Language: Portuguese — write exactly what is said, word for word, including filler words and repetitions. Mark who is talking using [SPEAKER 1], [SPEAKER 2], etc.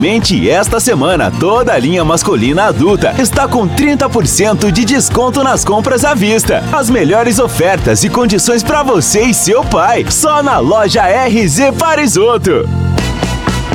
[SPEAKER 1] Mente, esta semana, toda a linha masculina adulta está com trinta por cento de desconto nas compras à vista. As melhores ofertas e condições para você e seu pai, só na loja R Z Parisotto.